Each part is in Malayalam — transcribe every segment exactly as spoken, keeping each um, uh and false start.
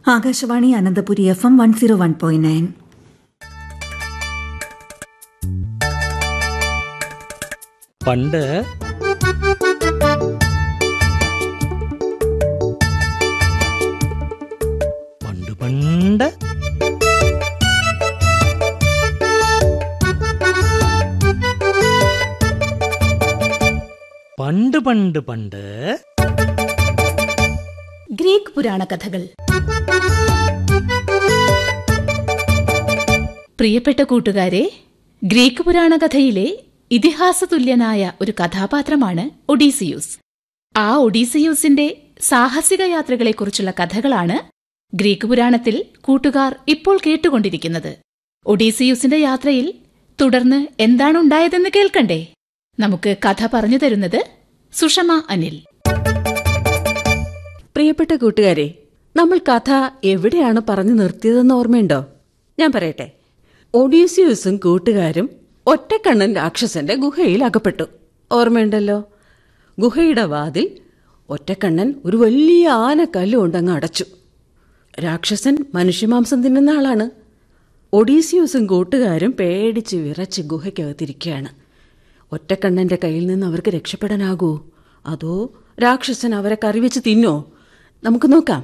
Akashvani Ananthapuri F M one zero one point nine. പണ്ട് പണ്ട് പണ്ട് പണ്ട് പണ്ട് പണ്ട് ഗ്രീക്ക് പുരാണ കഥകൾ. പ്രിയപ്പെട്ട കൂട്ടുകാരെ, ഗ്രീക്ക് പുരാണ കഥയിലെ ഇതിഹാസതുല്യനായ ഒരു കഥാപാത്രമാണ് ഒഡീസിയൂസ്. ആ ഒഡീസിയൂസിന്റെ സാഹസിക യാത്രകളെക്കുറിച്ചുള്ള കഥകളാണ് ഗ്രീക്ക് പുരാണത്തിൽ കൂട്ടുകാർ ഇപ്പോൾ കേട്ടുകൊണ്ടിരിക്കുന്നത്. ഒഡീസിയൂസിന്റെ യാത്രയിൽ തുടർന്ന് എന്താണുണ്ടായതെന്ന് കേൾക്കണ്ടേ? നമുക്ക് കഥ പറഞ്ഞു തരുന്നത് സുഷമ അനിൽ. പ്രിയപ്പെട്ട കൂട്ടുകാരെ, നമ്മൾ കഥ എവിടെയാണ് പറഞ്ഞു നിർത്തിയതെന്ന് ഓർമ്മയുണ്ടോ? ഞാൻ പറയട്ടെ. ഒഡീസിയൂസും കൂട്ടുകാരും ഒറ്റക്കണ്ണൻ രാക്ഷസന്റെ ഗുഹയിൽ അകപ്പെട്ടു. ഓർമ്മയുണ്ടല്ലോ? ഗുഹയുടെ വാതിൽ ഒറ്റക്കണ്ണൻ ഒരു വലിയ ആനക്കല്ലുകൊണ്ടങ്ങ് അടച്ചു. രാക്ഷസൻ മനുഷ്യമാംസം തിന്നുന്ന ആളാണ്. ഒഡീസിയൂസും കൂട്ടുകാരും പേടിച്ച് വിറച്ച് ഗുഹയ്ക്കകത്തിരിക്കുകയാണ്. ഒറ്റക്കണ്ണന്റെ കയ്യിൽ നിന്ന് അവർക്ക് രക്ഷപ്പെടാനാകൂ? അതോ രാക്ഷസൻ അവരെ കറിവെച്ച് തിന്നോ? നമുക്ക് നോക്കാം.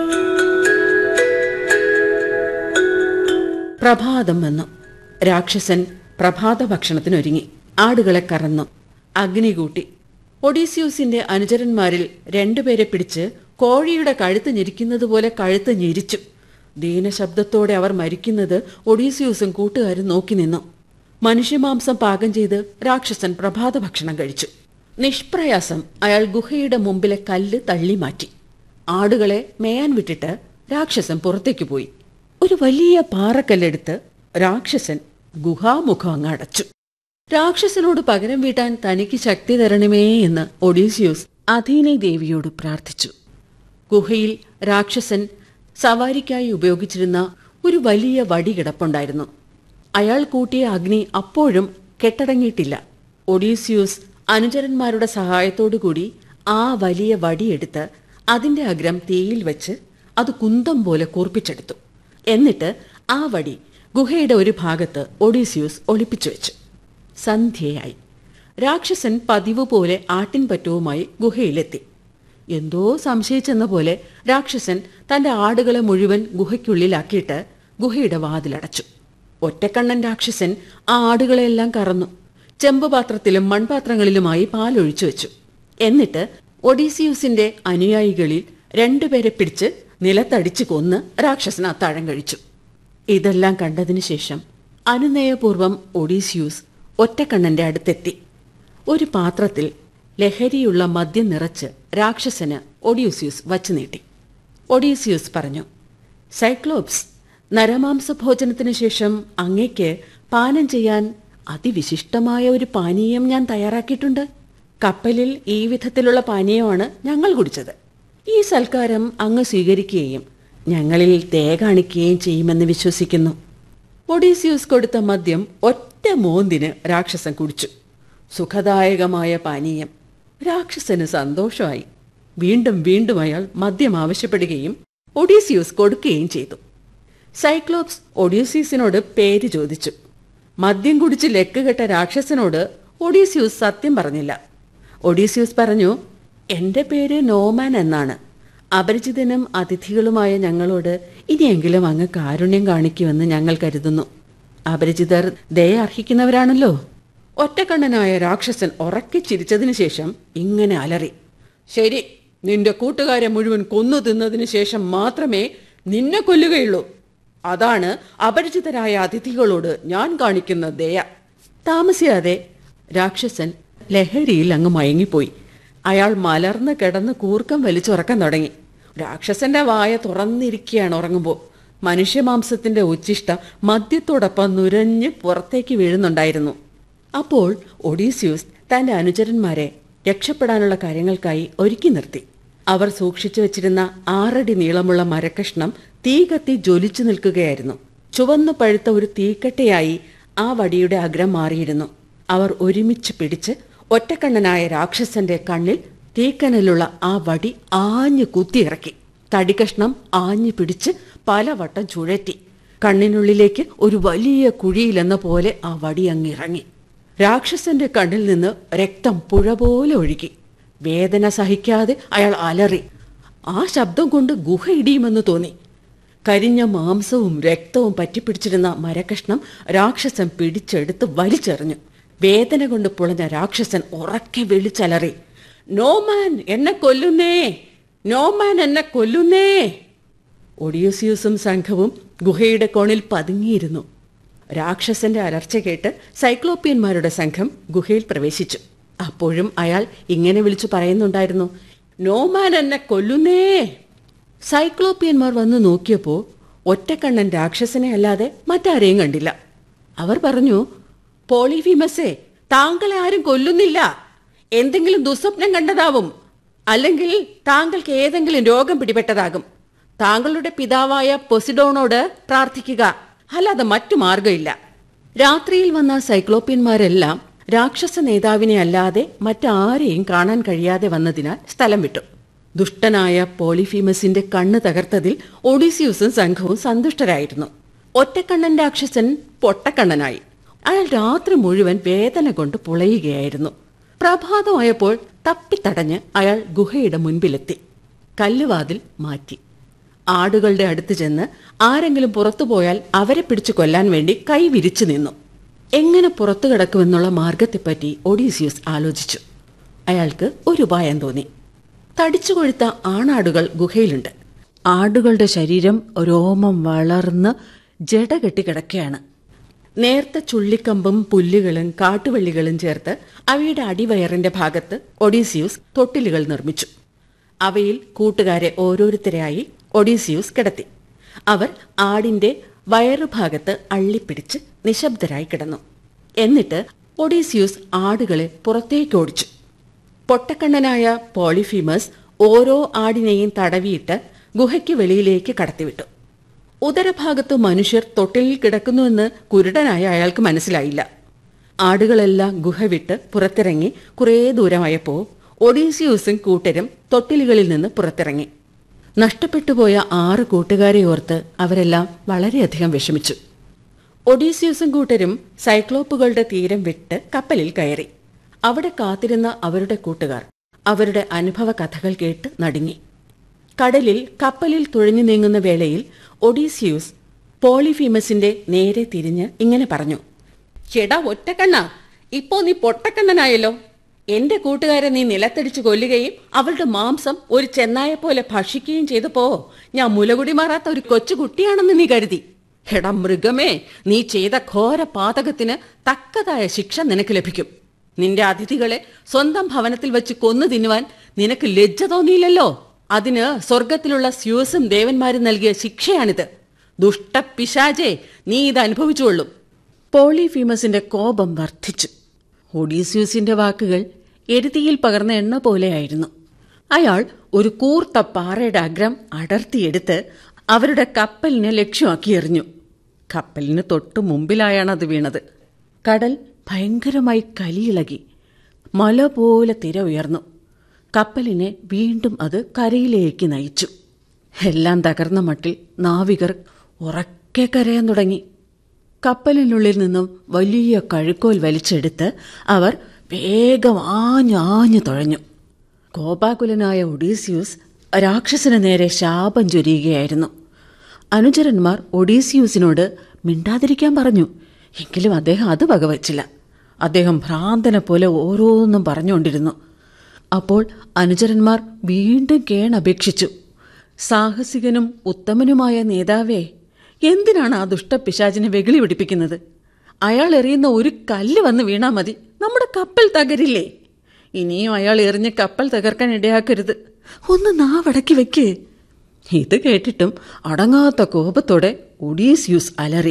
പ്രഭാതം വന്നു. രാക്ഷസൻ പ്രഭാത ഭക്ഷണത്തിനൊരുങ്ങി. ആടുകളെ കറന്നു, അഗ്നി കൂട്ടി. ഒഡീസിയൂസിന്റെ അനുചരന്മാരിൽ രണ്ടുപേരെ പിടിച്ച് കോഴിയുടെ കഴുത്ത് ഞെരിക്കുന്നത് പോലെ കഴുത്ത് ഞെരിച്ചു. ദീനശബ്ദത്തോടെ അവർ മരിക്കുന്നത് ഒഡീസിയൂസും കൂട്ടുകാരും നോക്കി നിന്നു. മനുഷ്യമാംസം പാകം ചെയ്ത് രാക്ഷസൻ പ്രഭാത ഭക്ഷണം കഴിച്ചു. നിഷ്പ്രയാസം അയാൾ ഗുഹയുടെ മുമ്പിലെ കല്ല് തള്ളി മാറ്റി. ആടുകളെ മേയാൻ വിട്ടിട്ട് രാക്ഷസൻ പുറത്തേക്ക് പോയി. ഒരു വലിയ പാറക്കല്ലെടുത്ത് രാക്ഷസൻ ഗുഹാമുഖം അങ്ങ് അടച്ചു. രാക്ഷസനോട് പകരം വീട്ടാൻ തനിക്ക് ശക്തി തരണമേ എന്ന് ഒഡീസിയൂസ് അഥീനെ ദേവിയോട് പ്രാർത്ഥിച്ചു. ഗുഹയിൽ രാക്ഷസൻ സവാരിക്കായി ഉപയോഗിച്ചിരുന്ന ഒരു വലിയ വടി കിടപ്പുണ്ടായിരുന്നു. അയാൾ കൂട്ടിയ അഗ്നി അപ്പോഴും കെട്ടടങ്ങിയിട്ടില്ല. ഒഡീസിയൂസ് അനുചരന്മാരുടെ സഹായത്തോടുകൂടി ആ വലിയ വടിയെടുത്ത് അതിന്റെ അഗ്രം തീയിൽ വെച്ച് അത് കുന്തം പോലെ കൂർപ്പിച്ചെടുത്തു. എന്നിട്ട് ആ വടി ഗുഹയുടെ ഒരു ഭാഗത്ത് ഒഡീസിയൂസ് ഒളിപ്പിച്ചു വെച്ചു. സന്ധ്യയായി. രാക്ഷസൻ പതിവ് പോലെ ആട്ടിൻപറ്റവുമായി ഗുഹയിലെത്തി. എന്തോ സംശയിച്ചെന്ന പോലെ രാക്ഷസൻ തന്റെ ആടുകളെ മുഴുവൻ ഗുഹയ്ക്കുള്ളിലാക്കിയിട്ട് ഗുഹയുടെ വാതിലടച്ചു. ഒറ്റക്കണ്ണൻ രാക്ഷസൻ ആ ആടുകളെല്ലാം കറന്നു. ചെമ്പുപാത്രത്തിലും മൺപാത്രങ്ങളിലുമായി പാലൊഴിച്ചു വെച്ചു. എന്നിട്ട് ഒഡീസിയൂസിന്റെ അനുയായികളിൽ രണ്ടുപേരെ പിടിച്ച് നിലത്തടിച്ചു കൊന്ന് രാക്ഷസൻ അത്താഴം കഴിച്ചു. ഇതെല്ലാം കണ്ടതിനു ശേഷം അനുനയപൂർവം ഒഡീസിയൂസ് ഒറ്റക്കണ്ണന്റെ അടുത്തെത്തി. ഒരു പാത്രത്തിൽ ലഹരിയുള്ള മദ്യം നിറച്ച് രാക്ഷസന് ഒഡീസിയൂസ് വച്ചു നീട്ടി. ഒഡീസിയൂസ് പറഞ്ഞു, സൈക്ലോപ്സ്, നരമാംസഭോജനത്തിനു ശേഷം അങ്ങയ്ക്ക് പാനം ചെയ്യാൻ അതിവിശിഷ്ടമായ ഒരു പാനീയം ഞാൻ തയ്യാറാക്കിയിട്ടുണ്ട്. കപ്പലിൽ ഈ വിധത്തിലുള്ള പാനീയമാണ് ഞങ്ങൾ കുടിച്ചത്. ഈ സൽക്കാരം അങ്ങ് സ്വീകരിക്കുകയും ഞങ്ങളിൽ ദയ കാണിക്കുകയും ചെയ്യുമെന്ന് വിശ്വസിക്കുന്നു. ഒഡീസിയൂസ് കൊടുത്ത മദ്യം ഒറ്റ മോന്തിന് രാക്ഷസൻ കുടിച്ചു. സുഖദായകമായ പാനീയം. രാക്ഷസന് സന്തോഷമായി. വീണ്ടും വീണ്ടും അയാൾ മദ്യം ആവശ്യപ്പെടുകയും ഒഡീസിയൂസ് കൊടുക്കുകയും ചെയ്തു. സൈക്ലോപ്സ് ഒഡീസിയൂസിനോട് പേര് ചോദിച്ചു. മദ്യം കുടിച്ച് ലക്കുകെട്ട രാക്ഷസനോട് ഒഡീസിയൂസ് സത്യം പറഞ്ഞില്ല. ഒഡീസിയൂസ് പറഞ്ഞു, എന്റെ പേര് നോമാൻ എന്നാണ്. അപരിചിതനും അതിഥികളുമായ ഞങ്ങളോട് ഇനിയെങ്കിലും അങ്ങ് കാരുണ്യം കാണിക്കുമെന്ന് ഞങ്ങൾ കരുതുന്നു. അപരിചിതർ ദയ അർഹിക്കുന്നവരാണല്ലോ. ഒറ്റക്കണ്ണനായ രാക്ഷസൻ ഉറക്കെ ചിരിച്ചതിനു ശേഷം ഇങ്ങനെ അലറി, ശരി, നിന്റെ കൂട്ടുകാരെ മുഴുവൻ കൊന്നു തിന്നതിനു ശേഷം മാത്രമേ നിന്നെ കൊല്ലുകയുള്ളൂ. അതാണ് അപരിചിതരായ അതിഥികളോട് ഞാൻ കാണിക്കുന്ന ദയ. താമസിയാതെ രാക്ഷസൻ ലഹരിയിൽ അങ്ങ് മയങ്ങിപ്പോയി. അയാൾ മലർന്ന് കിടന്ന് കൂർക്കം വലിച്ചുറക്കാൻ തുടങ്ങി. രാക്ഷസന്റെ വായ തുറന്നിരിക്കുകയാണ് ഉറങ്ങുമ്പോൾ. മനുഷ്യമാംസത്തിന്റെ ഉച്ഛിഷ്ടം മദ്യത്തോടൊപ്പം നുരഞ്ഞ് പുറത്തേക്ക് വീഴുന്നുണ്ടായിരുന്നു. അപ്പോൾ ഒഡീസിയൂസ് തന്റെ അനുചരന്മാരെ രക്ഷപ്പെടാനുള്ള കാര്യങ്ങൾക്കായി ഒരുക്കി നിർത്തി. അവർ സൂക്ഷിച്ചു വെച്ചിരുന്ന ആറടി നീളമുള്ള മരക്കഷ്ണം തീ കത്തി ജ്വലിച്ചു നിൽക്കുകയായിരുന്നു. ചുവന്നു പഴുത്ത ഒരു തീക്കട്ടയായി ആ വടിയുടെ അഗ്രം മാറിയിരുന്നു. അവർ ഒരുമിച്ച് പിടിച്ച് ഒറ്റക്കണ്ണനായ രാക്ഷസന്റെ കണ്ണിൽ തീക്കനലുള്ള ആ വടി ആഞ്ഞു കുത്തിയിറക്കി. തടികഷ്ണം ആഞ്ഞു പിടിച്ച് പലവട്ടം ചുഴറ്റി. കണ്ണിനുള്ളിലേക്ക് ഒരു വലിയ കുഴിയിലെന്ന പോലെ ആ വടി അങ്ങിറങ്ങി. രാക്ഷസന്റെ കണ്ണിൽ നിന്ന് രക്തം പുഴ പോലെ ഒഴുകി. വേദന സഹിക്കാതെ അയാൾ അലറി. ആ ശബ്ദം കൊണ്ട് ഗുഹ ഇടിയുമെന്ന് തോന്നി. കരിഞ്ഞ മാംസവും രക്തവും പറ്റിപ്പിടിച്ചിരുന്ന മരകഷ്ണം രാക്ഷസൻ പിടിച്ചെടുത്ത് വലിച്ചെറിഞ്ഞു. വേദന കൊണ്ട് പുളഞ്ഞ രാക്ഷസൻ ഉറക്കെ വിളിച്ചലറി, നോമാൻ എന്നെ കൊല്ലുന്നേ, നോമാൻ എന്നെ കൊല്ലുന്നേ. ഒഡിയോസിയൂസും സംഘവും ഗുഹയുടെ കോണിൽ പതുങ്ങിയിരുന്നു. രാക്ഷസന്റെ അലർച്ച കേട്ട് സൈക്ലോപ്പിയന്മാരുടെ സംഘം ഗുഹയിൽ പ്രവേശിച്ചു. അപ്പോഴും അയാൾ ഇങ്ങനെ വിളിച്ചു പറയുന്നുണ്ടായിരുന്നു, നോമാൻ എന്നെ കൊല്ലുന്നേ. സൈക്ലോപ്പിയന്മാർ വന്ന് നോക്കിയപ്പോൾ ഒറ്റക്കണ്ണൻ രാക്ഷസനെ അല്ലാതെ മറ്റാരെയും കണ്ടില്ല. അവർ പറഞ്ഞു, പോളിഫീമസേ, താങ്കളെ ആരും കൊല്ലുന്നില്ല. എന്തെങ്കിലും ദുസ്വപ്നം കണ്ടതാവും, അല്ലെങ്കിൽ താങ്കൾക്ക് ഏതെങ്കിലും രോഗം പിടിപെട്ടതാകും. താങ്കളുടെ പിതാവായ പൊസിഡോണോട് പ്രാർത്ഥിക്കുക, അല്ലാതെ മറ്റു മാർഗമില്ല. രാത്രിയിൽ വന്ന സൈക്ലോപ്യന്മാരെല്ലാം രാക്ഷസ നേതാവിനെ അല്ലാതെ മറ്റാരെയും കാണാൻ കഴിയാതെ വന്നതിനാൽ സ്ഥലം വിട്ടു. ദുഷ്ടനായ പോളിഫീമസിന്റെ കണ്ണ് തകർത്തതിൽ ഒഡീസിയൂസും സംഘവും സന്തുഷ്ടരായിരുന്നു. ഒറ്റക്കണ്ണൻ രാക്ഷസൻ പൊട്ടക്കണ്ണനായി. അയാൾ രാത്രി മുഴുവൻ വേദന കൊണ്ട് പുളയുകയായിരുന്നു. പ്രഭാതമായപ്പോൾ തപ്പിത്തടഞ്ഞ് അയാൾ ഗുഹയുടെ മുൻപിലെത്തി. കല്ലുവാതിൽ മാറ്റി. ആടുകളുടെ അടുത്ത് ചെന്ന് ആരെങ്കിലും പുറത്തു പോയാൽ അവരെ പിടിച്ചു കൊല്ലാൻ വേണ്ടി കൈ വിരിച്ചു നിന്നു. എങ്ങനെ പുറത്തു കിടക്കുമെന്നുള്ള മാർഗത്തെപ്പറ്റി ഒഡീസിയസ് ആലോചിച്ചു. അയാൾക്ക് ഒരു ഉപായം തോന്നി. തടിച്ചു കൊഴുത്ത ആണാടുകൾ ഗുഹയിലുണ്ട്. ആടുകളുടെ ശരീരം രോമം വളർന്ന് ജട കെട്ടി കിടക്കുകയാണ്. നേർത്ത ചുള്ളിക്കമ്പും പുല്ലുകളും കാട്ടുവള്ളികളും ചേർത്ത് അവയുടെ അടിവയറിന്റെ ഭാഗത്ത് ഒഡീസിയൂസ് തൊട്ടിലുകൾ നിർമ്മിച്ചു. അവയിൽ കൂട്ടുകാരെ ഓരോരുത്തരെയായി ഒഡീസിയൂസ് കിടത്തി. അവർ ആടിന്റെ വയറുഭാഗത്ത് അള്ളിപ്പിടിച്ച് നിശബ്ദരായി കിടന്നു. എന്നിട്ട് ഒഡീസിയൂസ് ആടുകളെ പുറത്തേക്ക് ഓടിച്ചു. പൊട്ടക്കണ്ണനായ പോളിഫീമസ് ഓരോ ആടിനെയും തടവിയിട്ട് ഗുഹയ്ക്ക് വെളിയിലേക്ക് കടത്തിവിട്ടു. ഉദരഭാഗത്ത് മനുഷ്യർ തൊട്ടിലിൽ കിടക്കുന്നുവെന്ന് കുരുടനായ അയാൾക്ക് മനസ്സിലായില്ല. ആടുകളെല്ലാം ഗുഹ വിട്ട് പുറത്തിറങ്ങി കുറേ ദൂരമായപ്പോൾ ഒഡീസിയൂസും കൂട്ടരും തൊട്ടിലുകളിൽ നിന്ന് പുറത്തിറങ്ങി. നഷ്ടപ്പെട്ടുപോയ ആറ് കൂട്ടുകാരെ ഓർത്ത് അവരെല്ലാം വളരെയധികം വിഷമിച്ചു. ഒഡീസിയൂസും കൂട്ടരും സൈക്ലോപ്പുകളുടെ തീരം വിട്ട് കപ്പലിൽ കയറി. അവിടെ കാത്തിരുന്ന അവരുടെ കൂട്ടുകാർ അവരുടെ അനുഭവ കഥകൾ കേട്ട് നടുങ്ങി. കടലിൽ കപ്പലിൽ തുഴഞ്ഞു നീങ്ങുന്ന വേളയിൽ ഒഡീസിയൂസ് പോളിഫീമസിന്റെ നേരെ തിരിഞ്ഞ് ഇങ്ങനെ പറഞ്ഞു, ചേടാ ഒറ്റക്കണ്ണ, ഇപ്പോ നീ പൊട്ടക്കണ്ണനായല്ലോ. എന്റെ കൂട്ടുകാരെ നീ നിലത്തടിച്ചു കൊല്ലുകയും അവളുടെ മാംസം ഒരു ചെന്നായെ പോലെ ഭക്ഷിക്കുകയും ചെയ്തപ്പോ ഞാൻ മുലകുടി മാറാത്ത ഒരു കൊച്ചുകുട്ടിയാണെന്ന് നീ കരുതി. എടാ മൃഗമേ, നീ ചെയ്ത ഘോര പാതകത്തിന് തക്കതായ ശിക്ഷ നിനക്ക് ലഭിക്കും. നിന്റെ അതിഥികളെ സ്വന്തം ഭവനത്തിൽ വെച്ച് കൊന്നു തിന്നുവാൻ നിനക്ക് ലജ്ജ തോന്നിയില്ലല്ലോ. അതിന് സ്വർഗത്തിലുള്ള സ്യൂസും ദേവന്മാരും നൽകിയ ശിക്ഷയാണിത്. ദുഷ്ടപിശാചേ, നീ ഇത് അനുഭവിച്ചുകൊള്ളും. പോളിഫീമസിന്റെ കോപം വർദ്ധിച്ചു. ഒഡീസിയൂസിന്റെ വാക്കുകൾ എരുതിയിൽ പകർന്ന എണ്ണ പോലെയായിരുന്നു. അയാൾ ഒരു കൂർത്ത പാറയുടെ അഗ്രം അടർത്തിയെടുത്ത് അവരുടെ കപ്പലിനെ ലക്ഷ്യമാക്കി എറിഞ്ഞു. കപ്പലിന് തൊട്ടു മുമ്പിലായാണ് അത് വീണത്. കടൽ ഭയങ്കരമായി കലിയിളകി. മല പോലെ തിര ഉയർന്നു. കപ്പലിനെ വീണ്ടും അത് കരയിലേക്ക് നയിച്ചു. എല്ലാം തകർന്ന മട്ടിൽ നാവികർ ഉറക്കെ കരയാൻ തുടങ്ങി. കപ്പലിനുള്ളിൽ നിന്നും വലിയ കഴുക്കോൽ വലിച്ചെടുത്ത് അവർ വേഗം ആഞ്ഞാഞ്ഞു തുഴഞ്ഞു. കോപാകുലനായ ഒഡീസിയൂസ് രാക്ഷസന് നേരെ ശാപം ചൊരിയുകയായിരുന്നു. അനുചരന്മാർ ഒഡീസിയൂസിനോട് മിണ്ടാതിരിക്കാൻ പറഞ്ഞു. എങ്കിലും അദ്ദേഹം അത് വകവച്ചില്ല. അദ്ദേഹം ഭ്രാന്തനെ പോലെ ഓരോന്നും പറഞ്ഞുകൊണ്ടിരുന്നു. അപ്പോൾ അനുചരന്മാർ വീണ്ടും കേണപേക്ഷിച്ചു, സാഹസികനും ഉത്തമനുമായ നേതാവേ, എന്തിനാണ് ആ ദുഷ്ടപിശാചിനെ വെകിളി പിടിപ്പിക്കുന്നത്? അയാൾ എറിയുന്ന ഒരു കല്ല് വന്ന് വീണാ മതി, നമ്മുടെ കപ്പൽ തകരില്ലേ? ഇനിയും അയാൾ എറിഞ്ഞ് കപ്പൽ തകർക്കാൻ ഇടയാക്കരുത്. ഒന്ന് നാവടക്കി വെക്ക്. ഇത് കേട്ടിട്ടും അടങ്ങാത്ത കോപത്തോടെ ഒഡീസിയൂസ് അലറി,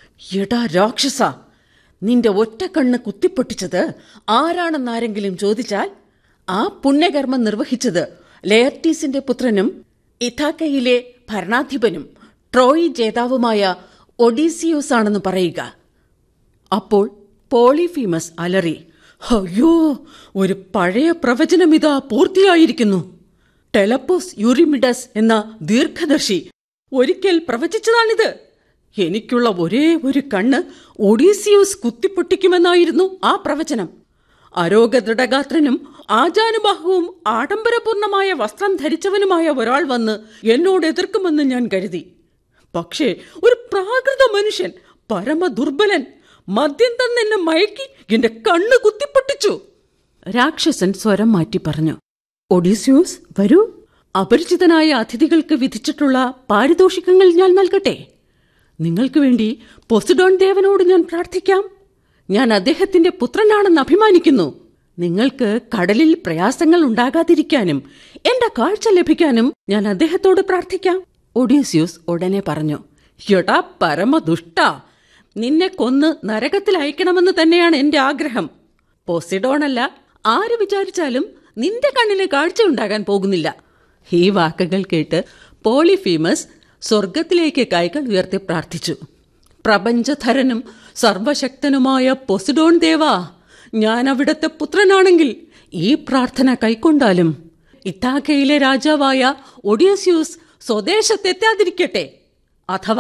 എടാ രാക്ഷസ, നിന്റെ ഒറ്റക്കണ്ണ് കുത്തിപ്പൊട്ടിച്ചത് ആരാണെന്നാരെങ്കിലും ചോദിച്ചാൽ ആ പുണ്യകർമ്മം നിർവഹിച്ചത് ലെയർട്ടീസിന്റെ പുത്രനും ഇഥാക്കയിലെ ഭരണാധിപനും ട്രോയി ജേതാവുമായ ഒഡീസിയൂസ് ആണെന്ന് പറയുക. അപ്പോൾ പോളിഫീമസ് അലറി, അയ്യോ, ഒരു പഴയ പ്രവചനം ഇതാ പൂർത്തിയായിരിക്കുന്നു. ടെലപ്പോസ് യൂറിമിഡസ് എന്ന ദീർഘദർശി ഒരിക്കൽ പ്രവചിച്ചതാണിത്. എനിക്കുള്ള ഒരേ ഒരു കണ്ണ് ഒഡീസിയൂസ് കുത്തിപ്പൊട്ടിക്കുമെന്നായിരുന്നു ആ പ്രവചനം. അരോഗദൃഢഗാത്രനും ആജാനുബാഹുവും ആഡംബരപൂർണമായ വസ്ത്രം ധരിച്ചവനുമായ ഒരാൾ വന്ന് എന്നോട് എതിർക്കുമെന്ന് ഞാൻ കരുതി. പക്ഷേ ഒരു പ്രാകൃത മനുഷ്യൻ, പരമദുർബലൻ, മദ്യം തന്നെ എന്നെ മയക്കി എന്റെ കണ്ണ് കുത്തിപ്പൊട്ടിച്ചു. രാക്ഷസൻ സ്വരം മാറ്റി പറഞ്ഞു, ഒഡീസിയൂസ് വരൂ, അപരിചിതനായ അതിഥികൾക്ക് വിധിച്ചിട്ടുള്ള പാരിതോഷികങ്ങൾ ഞാൻ നൽകട്ടെ. നിങ്ങൾക്ക് വേണ്ടി പൊസിഡോൺ ദേവനോട് ഞാൻ പ്രാർത്ഥിക്കാം. ഞാൻ അദ്ദേഹത്തിന്റെ പുത്രനാണെന്ന് അഭിമാനിക്കുന്നു. നിങ്ങൾക്ക് കടലിൽ പ്രയാസങ്ങൾ ഉണ്ടാകാതിരിക്കാനും എന്റെ കാഴ്ച ലഭിക്കാനും ഞാൻ അദ്ദേഹത്തോട് പ്രാർത്ഥിക്കാം. ഒഡീസിയൂസ് ഉടനെ പറഞ്ഞു, എടാ പരമദുഷ്ട, നിന്നെ കൊന്ന് നരകത്തിൽ അയക്കണമെന്ന് തന്നെയാണ് എന്റെ ആഗ്രഹം. പോസിഡോണല്ല, ആര് വിചാരിച്ചാലും നിന്റെ കണ്ണിന് കാഴ്ച ഉണ്ടാകാൻ പോകുന്നില്ല. ഈ വാക്കുകൾ കേട്ട് പോളിഫീമസ് സ്വർഗത്തിലേക്ക് കൈകൾ ഉയർത്തി പ്രാർത്ഥിച്ചു. പ്രപഞ്ചധരനും സർവശക്തനുമായ പൊസിഡോൺ ദേവാ, ഞാൻ അവിടുത്തെ പുത്രനാണെങ്കിൽ ഈ പ്രാർത്ഥന കൈക്കൊണ്ടാലും ഇത്താക്കയിലെ രാജാവായ ഒഡീസിയൂസ് സ്വദേശത്തെത്താതിരിക്കട്ടെ. അഥവാ